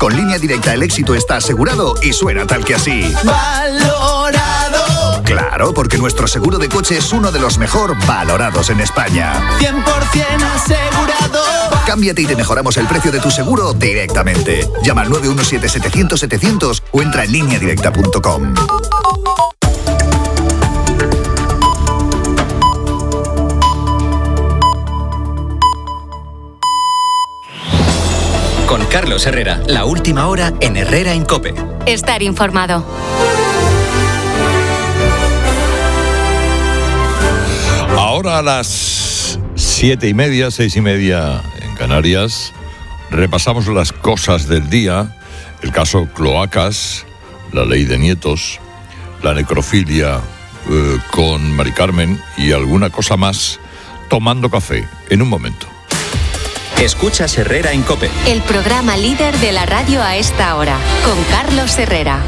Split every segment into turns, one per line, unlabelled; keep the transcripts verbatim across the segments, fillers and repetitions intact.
Con Línea Directa el éxito está asegurado y suena tal que así.
¡Valorado!
Claro, porque nuestro seguro de coche es uno de los mejor valorados en España.
cien por ciento asegurado.
Cámbiate y te mejoramos el precio de tu seguro directamente. Llama al nueve uno siete setecientos setecientos o entra en línea directa punto com.
Con Carlos Herrera, la última hora en Herrera en COPE.
Estar informado.
Ahora a las siete y media, seis y media en Canarias, repasamos las cosas del día, el caso Cloacas, la ley de nietos, la necrofilia eh, con Mari Carmen y alguna cosa más, tomando café, en un momento.
Escuchas Herrera en COPE.
El programa líder de la radio a esta hora, con Carlos Herrera.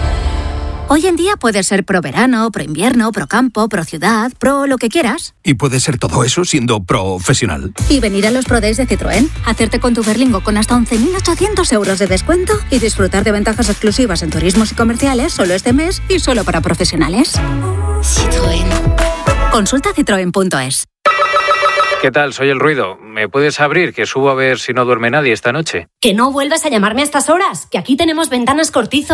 Hoy en día puedes ser pro verano, pro invierno, pro campo, pro ciudad, pro lo que quieras.
Y puedes ser todo eso siendo profesional.
Y venir a los Pro Days de Citroën, hacerte con tu Berlingo con hasta once mil ochocientos euros de descuento y disfrutar de ventajas exclusivas en turismos y comerciales solo este mes y solo para profesionales.
Citroën.
Consulta citroen punto es.
¿Qué tal? Soy El Ruido. ¿Me puedes abrir? Que subo a ver si no duerme nadie esta noche.
Que no vuelvas a llamarme a estas horas, que aquí tenemos Ventanas Cortizo.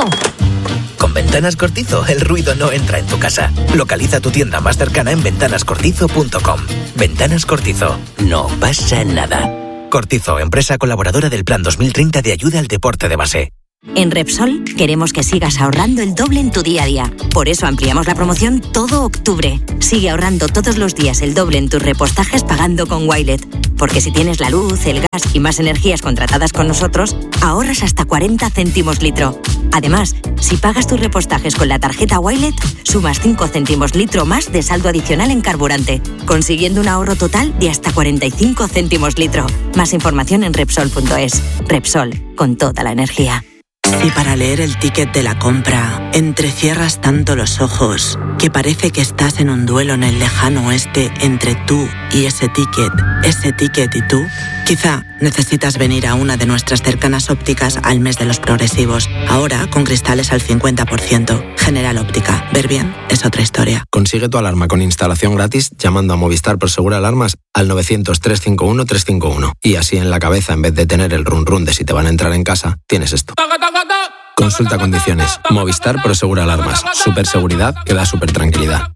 Con Ventanas Cortizo, el ruido no entra en tu casa. Localiza tu tienda más cercana en ventanas cortizo punto com. Ventanas Cortizo. No pasa nada. Cortizo, empresa colaboradora del Plan dos mil treinta de ayuda al deporte de base.
En Repsol queremos que sigas ahorrando el doble en tu día a día. Por eso ampliamos la promoción todo octubre. Sigue ahorrando todos los días el doble en tus repostajes pagando con Wilet. Porque si tienes la luz, el gas y más energías contratadas con nosotros, ahorras hasta cuarenta céntimos litro. Además, si pagas tus repostajes con la tarjeta Wilet, sumas cinco céntimos litro más de saldo adicional en carburante, consiguiendo un ahorro total de hasta cuarenta y cinco céntimos litro. Más información en Repsol punto es. Repsol, con toda la energía.
Y para leer el ticket de la compra, entrecierras tanto los ojos que parece que estás en un duelo en el lejano oeste entre tú y ese ticket, ese ticket y tú. Quizá necesitas venir a una de nuestras cercanas ópticas al mes de los progresivos. Ahora con cristales al cincuenta por ciento. General Óptica. Ver bien es otra historia.
Consigue tu alarma con instalación gratis llamando a Movistar Prosegur Alarmas al novecientos, trescientos cincuenta y uno, trescientos cincuenta y uno. Y así en la cabeza, en vez de tener el run run de si te van a entrar en casa, tienes esto. Consulta condiciones. Movistar Prosegur Alarmas. Super seguridad que da super tranquilidad.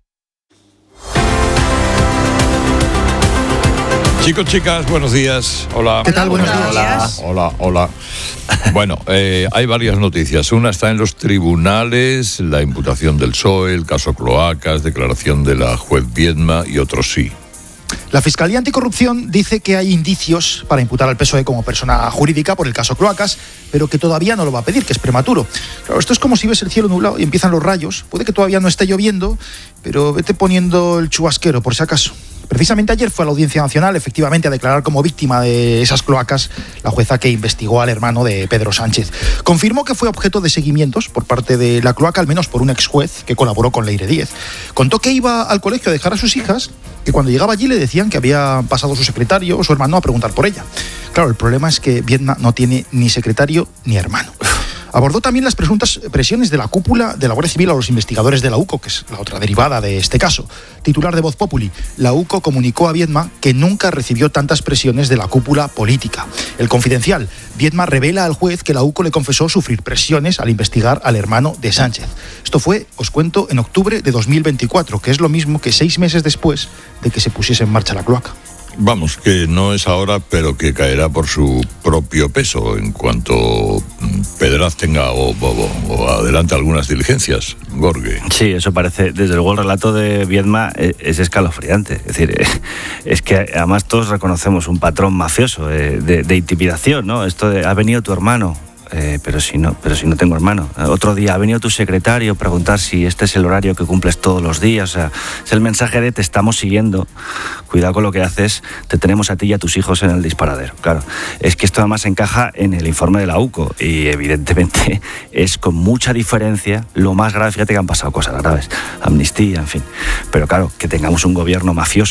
Chicos, chicas, buenos días. Hola.
¿Qué tal? Buenos días.
Hola, hola, hola. Bueno, eh, hay varias noticias. Una está en los tribunales, la imputación del P S O E, el caso Cloacas, declaración de la juez Viedma y otros sí.
La Fiscalía Anticorrupción dice que hay indicios para imputar al P S O E como persona jurídica por el caso Cloacas, pero que todavía no lo va a pedir, que es prematuro. Claro, esto es como si ves el cielo nublado y empiezan los rayos. Puede que todavía no esté lloviendo, pero vete poniendo el chubasquero por si acaso. Precisamente ayer fue a la Audiencia Nacional, efectivamente, a declarar como víctima de esas cloacas la jueza que investigó al hermano de Pedro Sánchez. Confirmó que fue objeto de seguimientos por parte de la cloaca, al menos por un ex juez que colaboró con Leire Díez. Contó que iba al colegio a dejar a sus hijas, que cuando llegaba allí le decían que había pasado su secretario o su hermano a preguntar por ella. Claro, el problema es que Viedma no tiene ni secretario ni hermano. Abordó también las presuntas presiones de la cúpula de la Guardia Civil a los investigadores de la UCO, que es la otra derivada de este caso. Titular de Voz Populi, la UCO comunicó a Viedma que nunca recibió tantas presiones de la cúpula política. El Confidencial, Viedma revela al juez que la UCO le confesó sufrir presiones al investigar al hermano de Sánchez. Esto fue, os cuento, en octubre de dos mil veinticuatro, que es lo mismo que seis meses después de que se pusiese en marcha la cloaca.
Vamos, que no es ahora, pero que caerá por su propio peso en cuanto Pedraz tenga o, o, o adelante algunas diligencias. Gorge.
Sí, eso parece, desde luego el relato de Viedma es escalofriante. Es decir, es que además todos reconocemos un patrón mafioso de, de, de intimidación, ¿no? Esto de, ha venido tu hermano. Eh, pero si no, pero si no tengo hermano. Otro día ha venido tu secretario a preguntar si este es el horario que cumples todos los días. O sea, es el mensaje de te estamos siguiendo. Cuidado con lo que haces, te tenemos a ti y a tus hijos en el disparadero. Claro, es que esto además encaja en el informe de la UCO y evidentemente es con mucha diferencia lo más grave. Fíjate que han pasado cosas graves, amnistía, en fin. Pero claro, que tengamos un gobierno mafioso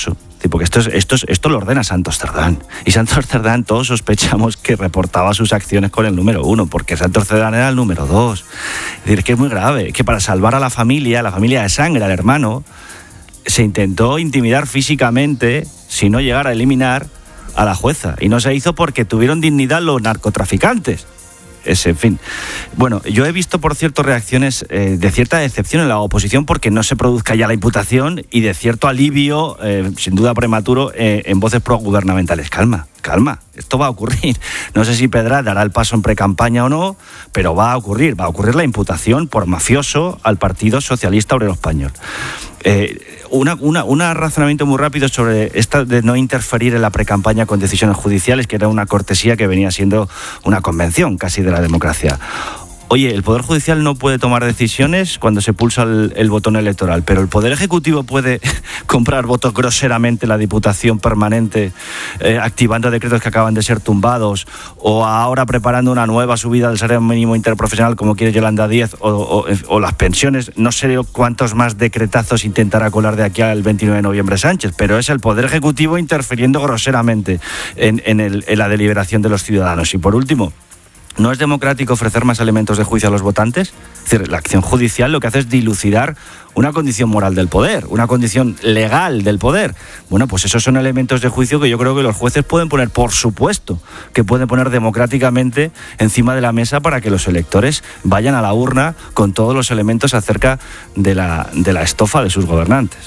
decir, porque esto, es, esto, es, esto lo ordena Santos Cerdán. Y Santos Cerdán, todos sospechamos que reportaba sus acciones con el número uno, porque Santos Cerdán era el número dos. Es decir, es que es muy grave, que para salvar a la familia, la familia de sangre, al hermano, se intentó intimidar físicamente, si no llegar a eliminar a la jueza. Y no se hizo porque tuvieron dignidad los narcotraficantes. Ese, en fin. Bueno, yo he visto, por cierto, reacciones eh, de cierta decepción en la oposición porque no se produzca ya la imputación y de cierto alivio, eh, sin duda prematuro, eh, en voces progubernamentales. Calma, calma, esto va a ocurrir. No sé si Pedraz dará el paso en precampaña o no, pero va a ocurrir, va a ocurrir la imputación por mafioso al Partido Socialista Obrero Español. Eh, una, una, un razonamiento muy rápido sobre esta de no interferir en la precampaña con decisiones judiciales, que era una cortesía que venía siendo una convención casi de la democracia. Oye, el Poder Judicial no puede tomar decisiones cuando se pulsa el, el botón electoral, pero el Poder Ejecutivo puede comprar votos groseramente en la Diputación Permanente, eh, activando decretos que acaban de ser tumbados, o ahora preparando una nueva subida del salario mínimo interprofesional, como quiere Yolanda Díaz, o, o, o las pensiones. No sé cuántos más decretazos intentará colar de aquí al veintinueve de noviembre Sánchez, pero es el Poder Ejecutivo interfiriendo groseramente en, en, el, en la deliberación de los ciudadanos. Y por último, ¿no es democrático ofrecer más elementos de juicio a los votantes? Es decir, la acción judicial lo que hace es dilucidar una condición moral del poder, una condición legal del poder. Bueno, pues esos son elementos de juicio que yo creo que los jueces pueden poner, por supuesto, que pueden poner democráticamente encima de la mesa para que los electores vayan a la urna con todos los elementos acerca de la, de la estofa de sus gobernantes.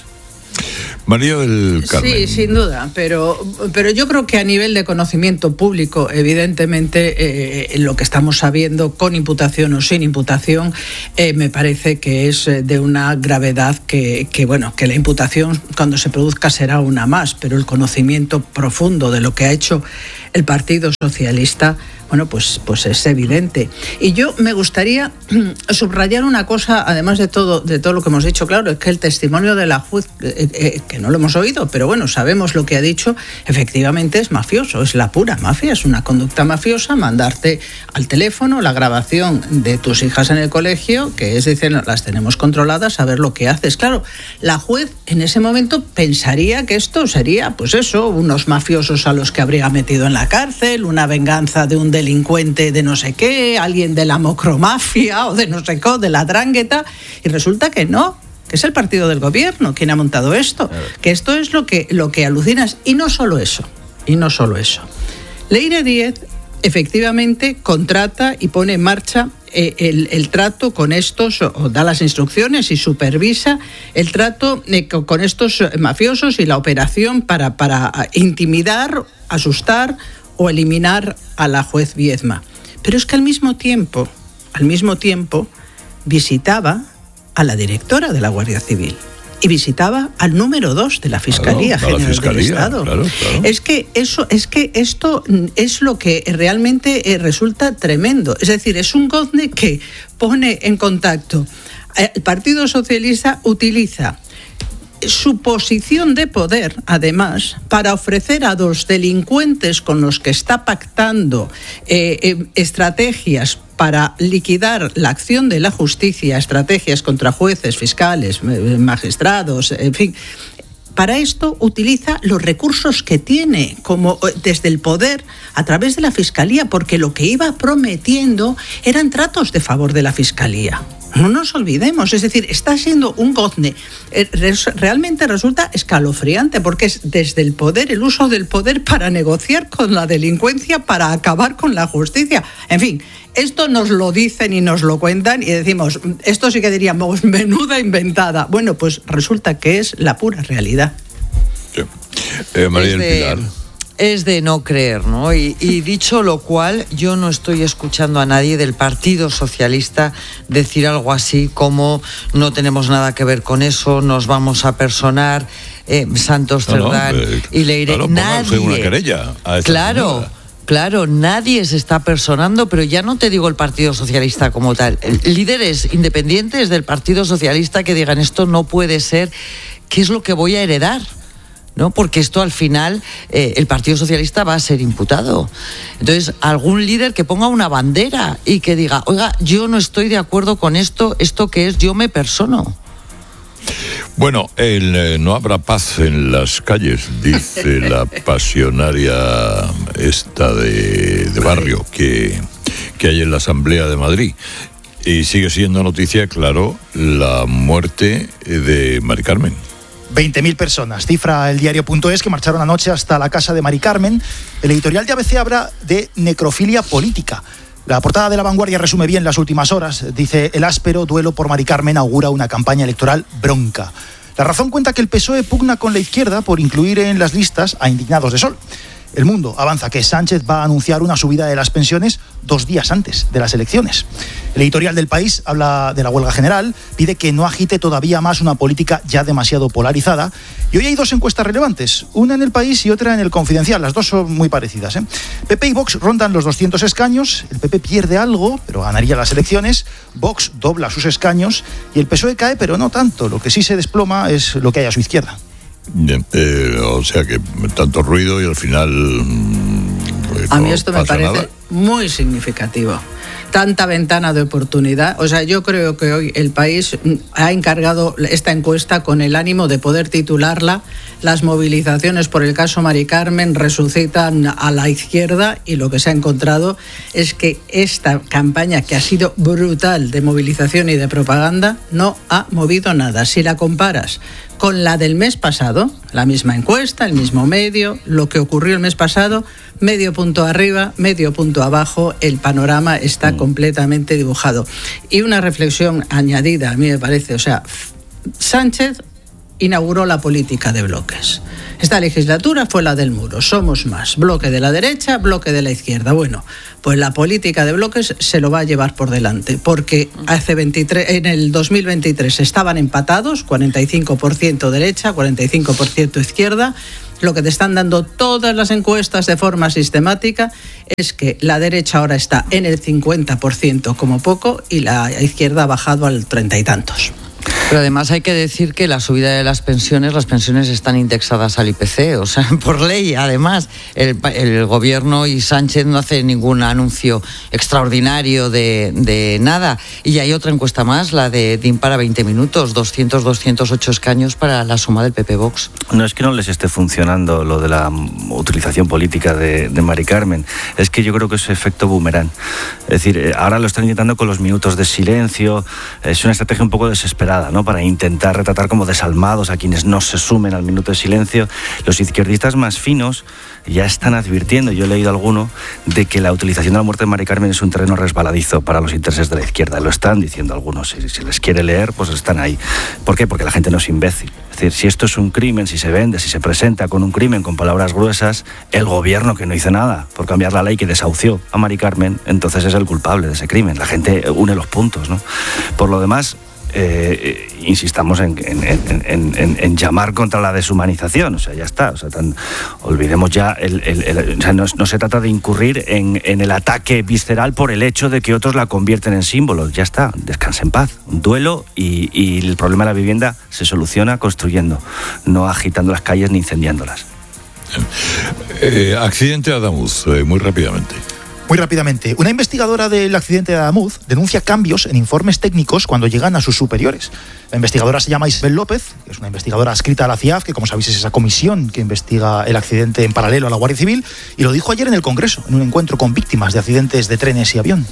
María del Carmen.
Sí, sin duda, pero, pero yo creo que a nivel de conocimiento público, evidentemente, eh, lo que estamos sabiendo, con imputación o sin imputación, eh, me parece que es de una gravedad que, que, bueno, que la imputación, cuando se produzca, será una más, pero el conocimiento profundo de lo que ha hecho el Partido Socialista, bueno, pues, pues es evidente. Y yo me gustaría subrayar una cosa, además de todo, de todo lo que hemos dicho. Claro, es que el testimonio de la juez, eh, eh, que no lo hemos oído, pero bueno, sabemos lo que ha dicho, efectivamente es mafioso, es la pura mafia, es una conducta mafiosa, mandarte al teléfono la grabación de tus hijas en el colegio, que es decir, las tenemos controladas, saber lo que haces. Claro, la juez en ese momento pensaría que esto sería, pues eso, unos mafiosos a los que habría metido en la cárcel, una venganza de un delincuente de no sé qué, alguien de la mocromafia o de no sé qué, de la drangueta, y resulta que no, que es el partido del gobierno quien ha montado esto, que esto es lo que, lo que alucinas. Y no solo eso, y no solo eso. Leire Díez efectivamente contrata y pone en marcha eh, el, el trato con estos, o, o da las instrucciones y supervisa el trato eh, con, con estos mafiosos y la operación para, para intimidar, asustar o eliminar a la juez Viedma. Pero es que al mismo tiempo, al mismo tiempo, visitaba a la directora de la Guardia Civil y visitaba al número dos de la Fiscalía
claro,
General
Fiscalía,
del Estado.
Claro, claro.
Es que eso, es que esto es lo que realmente resulta tremendo. Es decir, es un gozne que pone en contacto. El Partido Socialista utiliza su posición de poder, además, para ofrecer a los delincuentes con los que está pactando eh, eh, estrategias para liquidar la acción de la justicia, estrategias contra jueces, fiscales, magistrados, en fin. Para esto utiliza los recursos que tiene, como desde el poder, a través de la Fiscalía, porque lo que iba prometiendo eran tratos de favor de la Fiscalía. No nos olvidemos, es decir, está siendo un gozne. Realmente resulta escalofriante, porque es desde el poder, el uso del poder para negociar con la delincuencia, para acabar con la justicia. En fin, esto nos lo dicen y nos lo cuentan y decimos, esto sí que diríamos, menuda inventada. Bueno, pues resulta que es la pura realidad.
Sí. Eh, María del Pilar.
Es de no creer, ¿no? Y, y dicho lo cual, yo no estoy escuchando a nadie del Partido Socialista decir algo así como no tenemos nada que ver con eso, nos vamos a personar, eh, Santos Cerdán no, no, eh, y Leire.
Claro,
nadie.
Una querella a esa
claro.
señora.
Claro, nadie se está personando, pero ya no te digo el Partido Socialista como tal. Líderes independientes del Partido Socialista que digan esto no puede ser, ¿qué es lo que voy a heredar? ¿No? Porque esto al final eh, el Partido Socialista va a ser imputado. Entonces, algún líder que ponga una bandera y que diga, oiga, yo no estoy de acuerdo con esto, esto que es, yo me persono.
Bueno, el, eh, no habrá paz en las calles, dice la pasionaria esta de, de barrio que, que hay en la Asamblea de Madrid. Y sigue siendo noticia, claro, la muerte de Mari Carmen.
veinte mil personas, cifra el diario punto es, que marcharon anoche hasta la casa de Mari Carmen. El editorial de A B C habla de necrofilia política. La portada de La Vanguardia resume bien las últimas horas. Dice: el áspero duelo por Mari Carmen augura una campaña electoral bronca. La Razón cuenta que el P S O E pugna con la izquierda por incluir en las listas a indignados de Sol. El Mundo avanza que Sánchez va a anunciar una subida de las pensiones dos días antes de las elecciones. El editorial del País habla de la huelga general, pide que no agite todavía más una política ya demasiado polarizada. Y hoy hay dos encuestas relevantes, una en El País y otra en El Confidencial. Las dos son muy parecidas, ¿eh? P P y Vox rondan los doscientos escaños, el P P pierde algo, pero ganaría las elecciones, Vox dobla sus escaños y el P S O E cae, pero no tanto. Lo que sí se desploma es lo que hay a su izquierda.
Bien, eh, o sea que tanto ruido y al final... Pues,
a
no
mí esto me parece
nada.
Muy significativo. Tanta ventana de oportunidad. O sea, yo creo que hoy El País ha encargado esta encuesta con el ánimo de poder titularla: las movilizaciones por el caso Mari Carmen resucitan a la izquierda, y lo que se ha encontrado es que esta campaña, que ha sido brutal de movilización y de propaganda, no ha movido nada. Si la comparas con la del mes pasado, la misma encuesta, el mismo medio, lo que ocurrió el mes pasado, medio punto arriba, medio punto abajo, el panorama está completamente dibujado. Y una reflexión añadida, a mí me parece, o sea, Sánchez inauguró la política de bloques. Esta legislatura fue la del muro, somos más, bloque de la derecha, bloque de la izquierda. Bueno, pues la política de bloques se lo va a llevar por delante, porque hace veintitrés, en el dos mil veintitrés estaban empatados, cuarenta y cinco por ciento derecha, cuarenta y cinco por ciento izquierda. Lo que te están dando todas las encuestas de forma sistemática es que la derecha ahora está en el cincuenta por ciento como poco y la izquierda ha bajado al treinta y tantos.
Pero además hay que decir que la subida de las pensiones, las pensiones están indexadas al I P C, o sea, por ley. Además, el, el gobierno y Sánchez no hace ningún anuncio extraordinario de, de nada. Y hay otra encuesta más, la de D I M para veinte minutos, doscientos, doscientos ocho escaños para la suma del P P Vox.
No es que no les esté funcionando lo de la utilización política de, de Mari Carmen, es que yo creo que es efecto boomerang. Es decir, ahora lo están intentando con los minutos de silencio, es una estrategia un poco desesperada, ¿no?, para intentar retratar como desalmados a quienes no se sumen al minuto de silencio. Los izquierdistas más finos ya están advirtiendo, yo he leído alguno, de que la utilización de la muerte de Mari Carmen es un terreno resbaladizo para los intereses de la izquierda. Lo están diciendo algunos. Si, si les quiere leer, pues están ahí. ¿Por qué? Porque la gente no es imbécil. Es decir, si esto es un crimen, si se vende, si se presenta con un crimen, con palabras gruesas, el gobierno, que no hizo nada por cambiar la ley que desahució a Mari Carmen, entonces es el culpable de ese crimen. La gente une los puntos, ¿no? Por lo demás, Eh, eh, insistamos en, en, en, en, en llamar contra la deshumanización, o sea, ya está, o sea, tan, olvidemos ya, el, el, el, o sea, no, no se trata de incurrir en, en el ataque visceral por el hecho de que otros la convierten en símbolos, ya está, descanse en paz, un duelo, y, y el problema de la vivienda se soluciona construyendo, no agitando las calles ni incendiándolas.
Eh, accidente de Adamuz, eh, muy rápidamente.
Muy rápidamente, una investigadora del accidente de Adamuz denuncia cambios en informes técnicos cuando llegan a sus superiores. La investigadora se llama Isabel López, que es una investigadora adscrita a la C I A F, que como sabéis es esa comisión que investiga el accidente en paralelo a la Guardia Civil, y lo dijo ayer en el Congreso, en un encuentro con víctimas de accidentes de trenes y avión.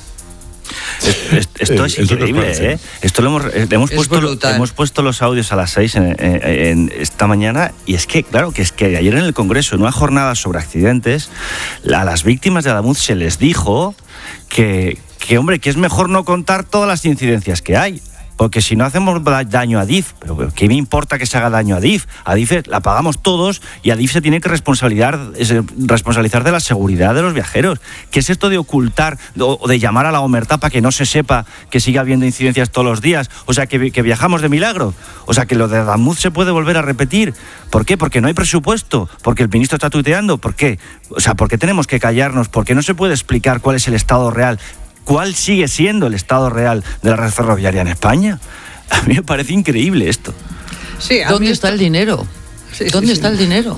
Esto es increíble, ¿eh? Esto lo hemos, hemos, puesto, hemos puesto los audios a las seis en, en, en esta mañana, y es que, claro, que es que ayer en el Congreso, en una jornada sobre accidentes, a las víctimas de Adamuz se les dijo que, que, hombre, que es mejor no contar todas las incidencias que hay. Porque si no hacemos daño a Adif, pero ¿qué me importa que se haga daño a Adif? Adif la pagamos todos y Adif se tiene que responsabilizar, responsabilizar de la seguridad de los viajeros. ¿Qué es esto de ocultar o de llamar a la omertá para que no se sepa que siga habiendo incidencias todos los días? O sea, que, que viajamos de milagro. O sea, que lo de Adamuz se puede volver a repetir. ¿Por qué? Porque no hay presupuesto. Porque el ministro está tuiteando. ¿Por qué? O sea, ¿por qué tenemos que callarnos? Porque no se puede explicar cuál es el estado real. ¿Cuál sigue siendo el estado real de la red ferroviaria en España? A mí me parece increíble esto.
Sí,
¿Dónde está el dinero?
Sí,
¿Dónde
sí,
está
sí.
el dinero?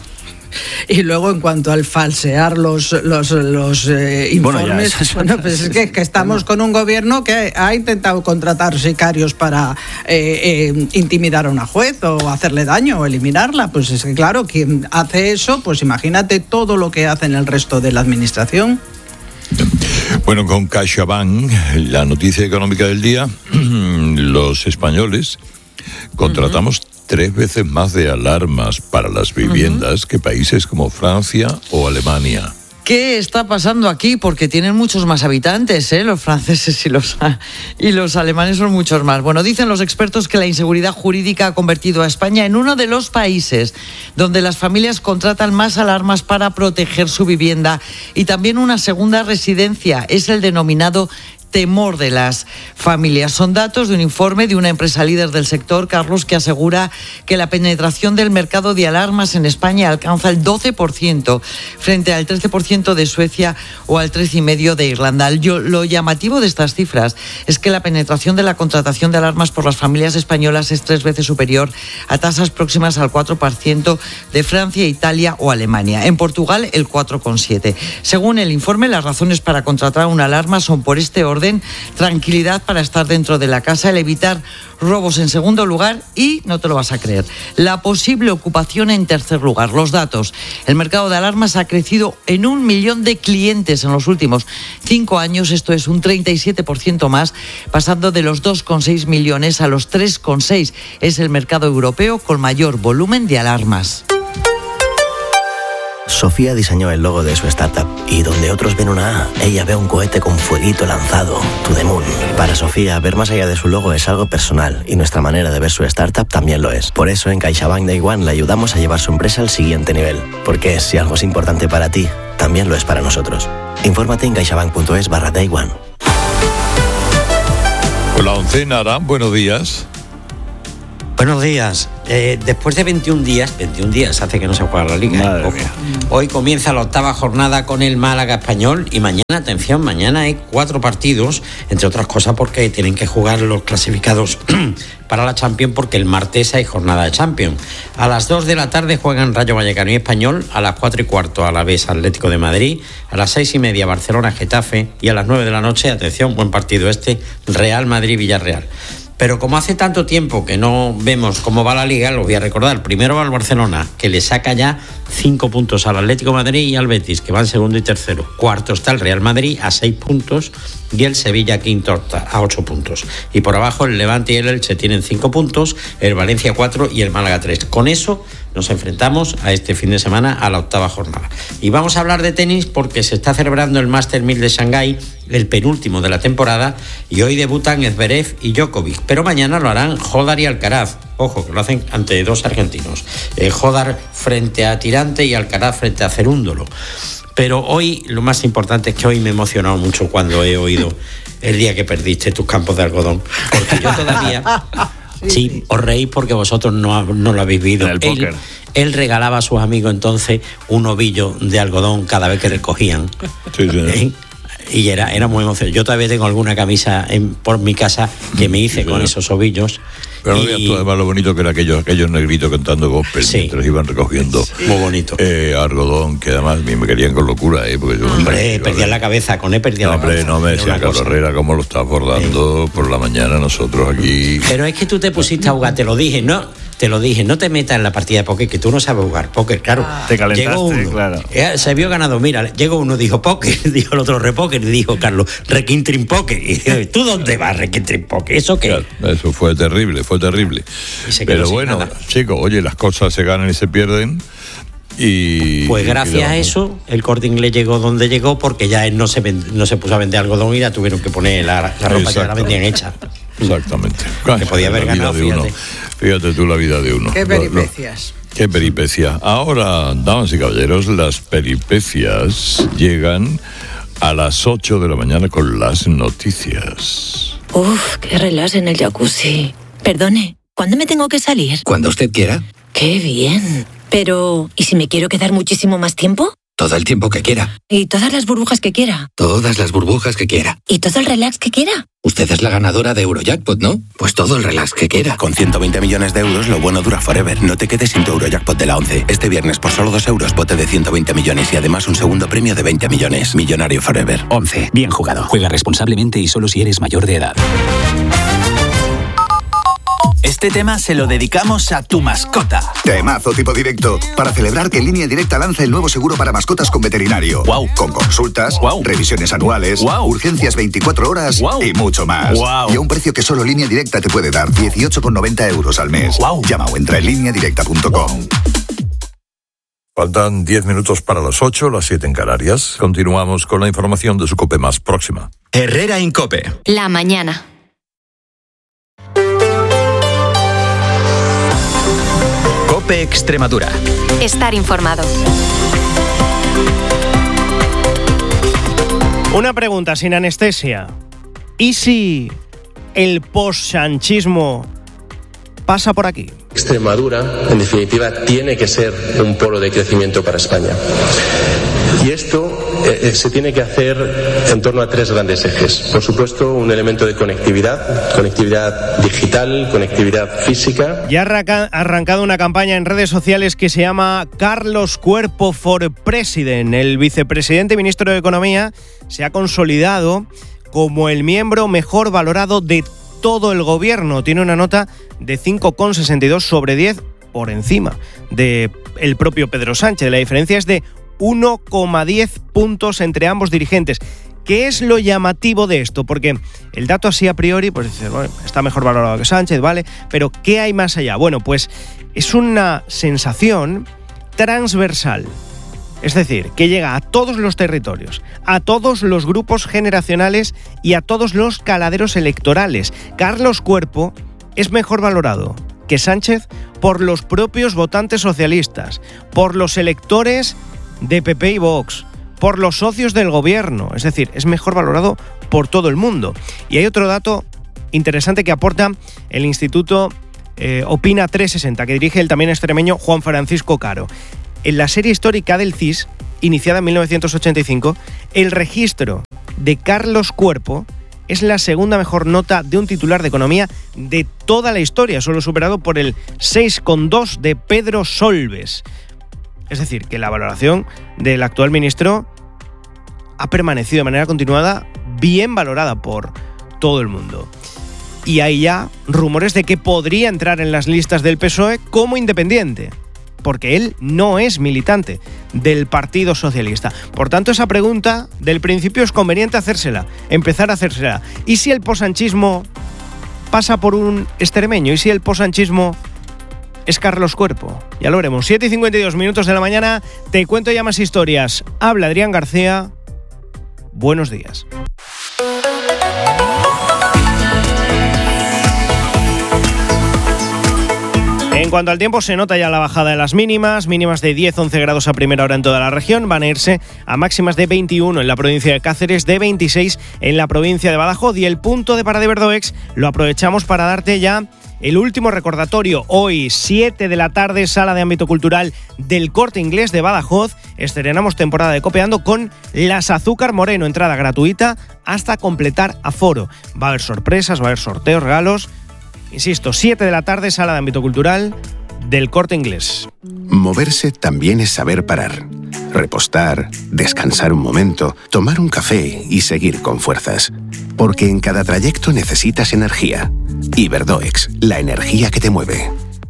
Y luego, en cuanto al falsear los, los, los eh, informes,
bueno, ya, eso, eso,
bueno, pues es que, que estamos con un gobierno que ha intentado contratar sicarios para eh, eh, intimidar a una juez o hacerle daño o eliminarla. Pues es que, claro, quien hace eso, pues imagínate todo lo que hacen el resto de la administración.
Bueno, con CaixaBank, la noticia económica del día, los españoles contratamos uh-huh. tres veces más de alarmas para las viviendas uh-huh. que países como Francia o Alemania.
¿Qué está pasando aquí? Porque tienen muchos más habitantes, ¿eh? Los franceses y los, y los alemanes son muchos más. Bueno, dicen los expertos que la inseguridad jurídica ha convertido a España en uno de los países donde las familias contratan más alarmas para proteger su vivienda y también una segunda residencia. Es el denominado temor de las familias. Son datos de un informe de una empresa líder del sector, Carlos, que asegura que la penetración del mercado de alarmas en España alcanza el doce por ciento frente al trece por ciento de Suecia o al trece coma cinco por ciento de Irlanda. Lo llamativo de estas cifras es que la penetración de la contratación de alarmas por las familias españolas es tres veces superior a tasas próximas al cuatro por ciento de Francia, Italia o Alemania. En Portugal, el cuatro coma siete por ciento. Según el informe, las razones para contratar una alarma son, por este orden, tranquilidad para estar dentro de la casa, el evitar robos en segundo lugar y, no te lo vas a creer, la posible ocupación en tercer lugar. Los datos. El mercado de alarmas ha crecido en un millón de clientes en los últimos cinco años. Esto es un treinta y siete por ciento más, pasando de los dos coma seis millones a los tres coma seis. Es el mercado europeo con mayor volumen de alarmas.
Sofía diseñó el logo de su startup y donde otros ven una A, ella ve un cohete con fueguito lanzado, To The Moon. Para Sofía, ver más allá de su logo es algo personal y nuestra manera de ver su startup también lo es. Por eso en CaixaBank Day One le ayudamos a llevar su empresa al siguiente nivel. Porque si algo es importante para ti, también lo es para nosotros. Infórmate en caixabank.es barra Day One.
Hola, Oncena Arán, buenos días.
Buenos días. Eh, después de veintiún días, veintiún días hace que no se juega la Liga. Hoy, hoy comienza la octava jornada con el Málaga Español y mañana, atención, mañana hay cuatro partidos, entre otras cosas porque tienen que jugar los clasificados para la Champions, porque el martes hay jornada de Champions. A las dos de la tarde juegan Rayo Vallecano y Español, a las cuatro y cuarto Alavés Atlético de Madrid, a las seis y media Barcelona Getafe y a las nueve de la noche, atención, buen partido este, Real Madrid Villarreal. Pero como hace tanto tiempo que no vemos cómo va la Liga, lo voy a recordar. Primero va el Barcelona, que le saca ya cinco puntos al Atlético de Madrid y al Betis, que van segundo y tercero. Cuarto está el Real Madrid a seis puntos y el Sevilla quinto a ocho puntos. Y por abajo el Levante y el Elche tienen cinco puntos, el Valencia cuatro y el Málaga tres. Con eso nos enfrentamos a este fin de semana a la octava jornada. Y vamos a hablar de tenis porque se está celebrando el Master mil de Shanghái, el penúltimo de la temporada, y hoy debutan Zverev y Djokovic, pero mañana lo harán Jodar y Alcaraz. Ojo, que lo hacen ante dos argentinos. Eh, Jodar frente a Tirante y Alcaraz frente a Cerúndolo. Pero hoy, lo más importante es que hoy me he emocionado mucho cuando he oído el día que perdiste tus campos de algodón. Porque yo todavía... Sí, sí, os reís porque vosotros no, no lo habéis vivido. Él, él regalaba a sus amigos entonces un ovillo de algodón cada vez que recogían. Sí, sí. ¿Eh? Y era, era muy emocionante. Yo todavía tengo alguna camisa en, por mi casa que me hice sí, con esos ovillos.
Pero no
y...
veías tú además lo bonito que era aquellos, aquellos negritos cantando gospel sí. mientras iban recogiendo.
Sí. Muy bonito.
Eh, algodón, que además me querían con locura. Eh, porque
hombre, yo, perdían la cabeza, con él perdían
no,
la cabeza.
Hombre, no me decía Carlos Herrera cómo lo estás bordando sí. por la mañana nosotros aquí.
Pero es que tú te pusiste a jugar, te lo dije, ¿no? Te lo dije, no te metas en la partida de póker, que tú no sabes jugar póker, claro.
Ah. Te calentaste,
llegó uno,
claro.
Se vio ganado, mira, llegó uno, dijo póker, dijo el otro repóker, y dijo Carlos, requintrin póker. Y dijo, ¿tú dónde vas, requintrin póker? ¿Eso qué?
Claro, eso fue terrible, fue terrible. Pero bueno, chicos, oye, las cosas se ganan y se pierden. Y,
pues gracias a eso el Corte Inglés llegó donde llegó, porque ya él no se, vend, no se puso a vender algodón y ya tuvieron que poner la, la ropa que ya la vendían hecha.
Exactamente.
Que podía haber ganado,
fíjate. Fíjate tú la vida de uno.
Qué peripecias.
Lo, lo, qué peripecias. Ahora, damas y caballeros, las peripecias llegan a las ocho de la mañana con las noticias.
Uf, qué relax en el jacuzzi. Perdone, ¿cuándo me tengo que salir?
Cuando usted quiera.
Qué bien. Pero, ¿y si me quiero quedar muchísimo más tiempo?
Todo el tiempo que quiera.
Y todas las burbujas que quiera.
Todas las burbujas que quiera.
Y todo el relax que quiera.
Usted es la ganadora de Eurojackpot, ¿no? Pues todo el relax que quiera.
Con ciento veinte millones de euros, lo bueno dura forever. No te quedes sin tu Eurojackpot de la once. Este viernes, por solo dos euros, bote de ciento veinte millones y además un segundo premio de veinte millones. Millonario forever.
once. Bien jugado. Juega responsablemente y solo si eres mayor de edad.
Este tema se lo dedicamos a tu mascota.
Temazo tipo directo. Para celebrar que Línea Directa lanza el nuevo seguro para mascotas con veterinario.
Wow.
Con consultas, wow. revisiones anuales,
wow.
urgencias veinticuatro horas wow. y mucho más.
Wow.
Y a un precio que solo Línea Directa te puede dar, dieciocho con noventa euros al mes.
Wow.
Llama o entra en línea directa punto com. Wow.
Faltan diez minutos para las ocho, las siete en Canarias. Continuamos con la información de su COPE más próxima.
Herrera Incope.
La mañana.
COPE Extremadura.
Estar informado.
Una pregunta sin anestesia. ¿Y si el post-sanchismo pasa por aquí?
Extremadura, en definitiva, tiene que ser un polo de crecimiento para España. Y esto eh, se tiene que hacer en torno a tres grandes ejes. Por supuesto, un elemento de conectividad, conectividad digital, conectividad física.
Ya ha arrancado una campaña en redes sociales que se llama Carlos Cuerpo for President. El vicepresidente y ministro de Economía se ha consolidado como el miembro mejor valorado de todo el gobierno. Tiene una nota de cinco coma sesenta y dos sobre diez por encima del propio Pedro Sánchez. La diferencia es de uno coma diez puntos entre ambos dirigentes. ¿Qué es lo llamativo de esto? Porque el dato así a priori, pues dice, bueno, está mejor valorado que Sánchez, ¿vale? Pero ¿qué hay más allá? Bueno, pues es una sensación transversal. Es decir, que llega a todos los territorios, a todos los grupos generacionales y a todos los caladeros electorales. Carlos Cuerpo es mejor valorado que Sánchez por los propios votantes socialistas, por los electores de P P y Vox, por los socios del gobierno. Es decir, es mejor valorado por todo el mundo. Y hay otro dato interesante que aporta el Instituto eh, Opina trescientos sesenta, que dirige el también extremeño Juan Francisco Caro. En la serie histórica del C I S, iniciada en mil novecientos ochenta y cinco, el registro de Carlos Cuerpo es la segunda mejor nota de un titular de economía de toda la historia, solo superado por el seis coma dos de Pedro Solbes. Es decir, que la valoración del actual ministro ha permanecido de manera continuada bien valorada por todo el mundo. Y hay ya rumores de que podría entrar en las listas del P S O E como independiente, porque él no es militante del Partido Socialista. Por tanto, esa pregunta del principio es conveniente hacérsela, empezar a hacérsela. ¿Y si el posanchismo pasa por un extremeño? ¿Y si el posanchismo es Carlos Cuerpo? Ya lo veremos. siete y cincuenta y dos minutos de la mañana. Te cuento ya más historias. Habla Adrián García. Buenos días. En cuanto al tiempo, se nota ya la bajada de las mínimas, mínimas de diez a once grados a primera hora en toda la región, van a irse a máximas de veintiuno en la provincia de Cáceres, de veintiséis en la provincia de Badajoz, y el punto de Parada Iberdoex lo aprovechamos para darte ya el último recordatorio. Hoy, siete de la tarde, Sala de Ámbito Cultural del Corte Inglés de Badajoz, estrenamos temporada de Copeando con Las Azúcar Moreno, entrada gratuita hasta completar aforo. Va a haber sorpresas, va a haber sorteos, regalos. Insisto, siete de la tarde, Sala de Ámbito Cultural del Corte Inglés.
Moverse también es saber parar, repostar, descansar un momento, tomar un café y seguir con fuerzas. Porque en cada trayecto necesitas energía. Iberdoex, la energía que te mueve.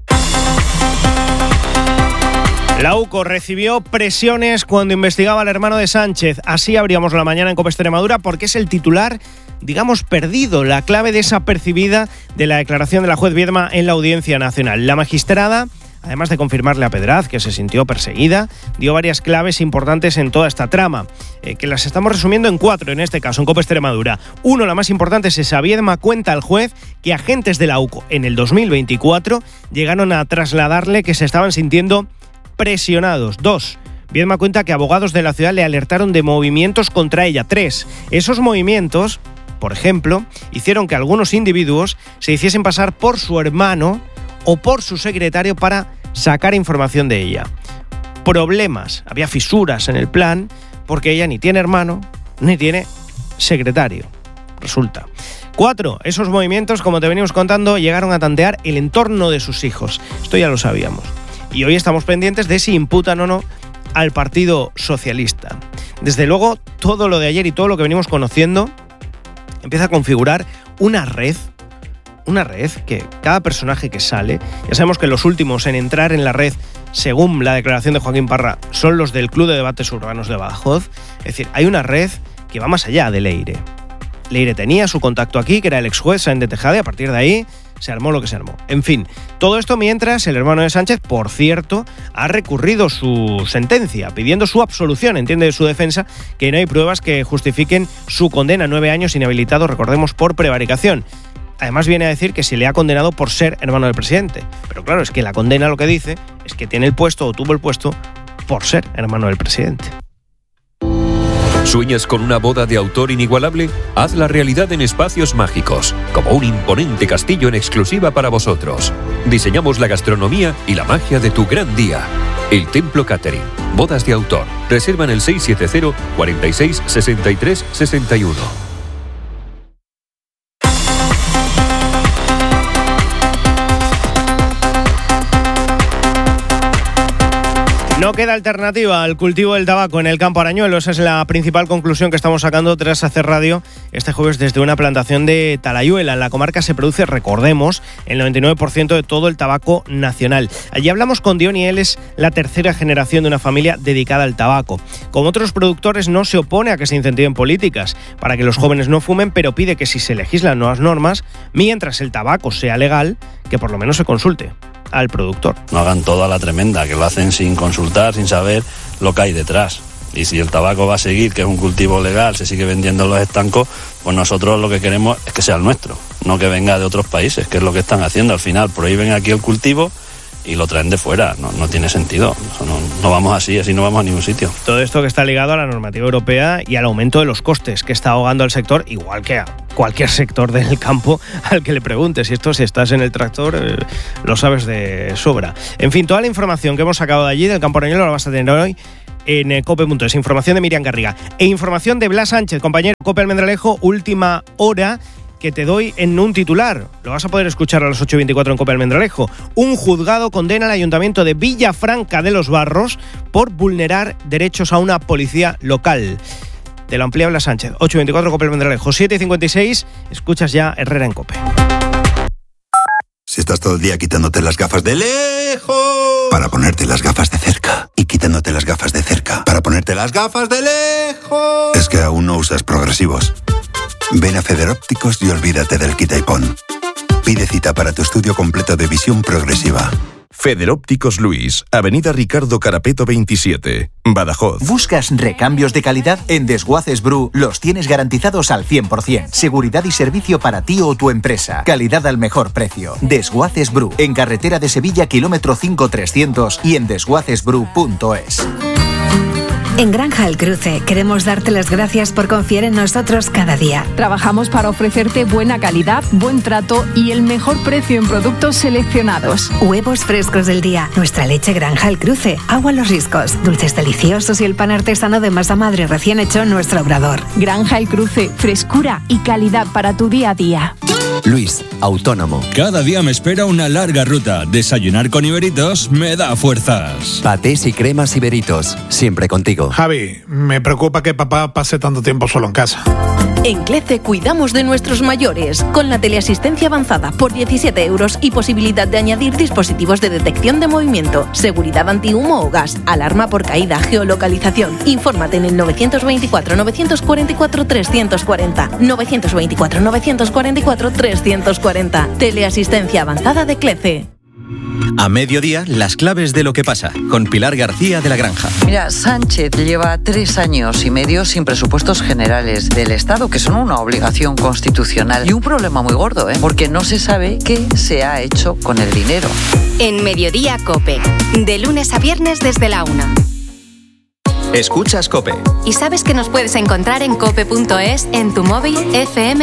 La U C O recibió presiones cuando investigaba al hermano de Sánchez. Así abríamos la mañana en COPE Extremadura, porque es el titular, digamos, perdido, la clave desapercibida de la declaración de la juez Viedma en la Audiencia Nacional. La magistrada, además de confirmarle a Pedraz que se sintió perseguida, dio varias claves importantes en toda esta trama, eh, que las estamos resumiendo en cuatro, en este caso, en COPE Extremadura. Uno, la más importante, es esa: Viedma cuenta al juez que agentes de la U C O en el dos mil veinticuatro llegaron a trasladarle que se estaban sintiendo presionados. Dos, Viedma cuenta que abogados de la ciudad le alertaron de movimientos contra ella. Tres, esos movimientos, por ejemplo, hicieron que algunos individuos se hiciesen pasar por su hermano o por su secretario para sacar información de ella. problemas, había fisuras en el plan, porque ella ni tiene hermano, ni tiene secretario, resulta. Cuatro, esos movimientos, como te venimos contando, llegaron a tantear el entorno de sus hijos. Esto ya lo sabíamos. Y hoy estamos pendientes de si imputan o no al Partido Socialista. Desde luego, todo lo de ayer y todo lo que venimos conociendo empieza a configurar una red, una red que cada personaje que sale, ya sabemos que los últimos en entrar en la red, según la declaración de Joaquín Parra, son los del Club de Debates Urbanos de Badajoz. Es decir, hay una red que va más allá de Leire. Leire tenía su contacto aquí, que era el ex juez Sáenz de Tejada, y a partir de ahí se armó lo que se armó. En fin, todo esto mientras el hermano de Sánchez, por cierto, ha recurrido su sentencia, pidiendo su absolución. Entiende de su defensa que no hay pruebas que justifiquen su condena a nueve años inhabilitado, recordemos, por prevaricación. Además viene a decir que se le ha condenado por ser hermano del presidente. Pero claro, es que la condena lo que dice es que tiene el puesto o tuvo el puesto por ser hermano del presidente.
¿Sueñas con una boda de autor inigualable? Hazla realidad en Espacios Mágicos, como un imponente castillo en exclusiva para vosotros. Diseñamos la gastronomía y la magia de tu gran día. El Templo Catering. Bodas de autor. Reserva en el seis siete cero, cuarenta y seis, sesenta y tres, sesenta y uno.
No queda alternativa al cultivo del tabaco en el campo Arañuelo. Esa es la principal conclusión que estamos sacando tras hacer radio este jueves desde una plantación de Talayuela. En la comarca se produce, recordemos, el noventa y nueve por ciento de todo el tabaco nacional. Allí hablamos con Diony, él es la tercera generación de una familia dedicada al tabaco. Como otros productores, no se opone a que se incentiven políticas para que los jóvenes no fumen, pero pide que si se legislan nuevas normas, mientras el tabaco sea legal, que por lo menos se consulte al productor.
No hagan todo a la tremenda, que lo hacen sin consultar, sin saber lo que hay detrás. Y si el tabaco va a seguir, que es un cultivo legal, se sigue vendiendo en los estancos, pues nosotros lo que queremos es que sea el nuestro, no que venga de otros países, que es lo que están haciendo. Al final prohíben aquí el cultivo y lo traen de fuera. No, no tiene sentido. No, no vamos así, así no vamos a ningún sitio.
Todo esto que está ligado a la normativa europea y al aumento de los costes que está ahogando al sector, igual que a cualquier sector del campo al que le preguntes. Y esto, si estás en el tractor, eh, lo sabes de sobra. En fin, toda la información que hemos sacado de allí, del campo Arañuelo, la vas a tener hoy en cope punto es. Información de Miriam Garriga e información de Blas Sánchez, compañero. Cope Almendralejo, última hora, que te doy en un titular. Lo vas a poder escuchar a las ocho y veinticuatro en Cope Almendralejo. Un juzgado condena al Ayuntamiento de Villafranca de los Barros por vulnerar derechos a una policía local. Te lo amplía Blas Sánchez. ocho y veinticuatro Cope Almendralejo. siete y cincuenta y seis, escuchas ya Herrera en Cope.
Si estás todo el día quitándote las gafas de lejos para ponerte las gafas de cerca y quitándote las gafas de cerca para ponerte las gafas de lejos, es que aún no usas progresivos. Ven a Federópticos y olvídate del quita y pon. Pide cita para tu estudio completo de visión progresiva.
Federópticos Luis, Avenida Ricardo Carapeto veintisiete, Badajoz.
¿Buscas recambios de calidad? En Desguaces Bru los tienes garantizados al cien por ciento. Seguridad y servicio para ti o tu empresa. Calidad al mejor precio. Desguaces Bru, en carretera de Sevilla, kilómetro cinco trescientos y en desguaces bru punto es.
En Granja El Cruce queremos darte las gracias por confiar en nosotros cada día.
Trabajamos para ofrecerte buena calidad, buen trato y el mejor precio en productos seleccionados.
Huevos frescos del día, nuestra leche Granja El Cruce, agua Los Riscos, dulces deliciosos y el pan artesano de masa madre recién hecho en nuestro obrador.
Granja El Cruce, frescura y calidad para tu día a día.
Luis, autónomo.
Cada día me espera una larga ruta. Desayunar con Iberitos me da fuerzas.
Patés y cremas Iberitos, siempre contigo.
Javi, me preocupa que papá pase tanto tiempo solo en casa.
En CLECE cuidamos de nuestros mayores, con la teleasistencia avanzada por diecisiete euros y posibilidad de añadir dispositivos de detección de movimiento, seguridad antihumo o gas, alarma por caída, geolocalización. Infórmate en el novecientos veinticuatro, novecientos cuarenta y cuatro, trescientos cuarenta, novecientos veinticuatro, novecientos cuarenta y cuatro, trescientos cuarenta. Teleasistencia avanzada de CLECE.
A mediodía, las claves de lo que pasa, con Pilar García de la Granja.
Mira, Sánchez lleva tres años y medio sin presupuestos generales del Estado, que son una obligación constitucional. Y un problema muy gordo, ¿eh? Porque no se sabe qué se ha hecho con el dinero.
En Mediodía Cope, de lunes a viernes desde la una.
Escuchas Cope.
¿Y sabes que nos puedes encontrar en cope punto es, en tu móvil, F M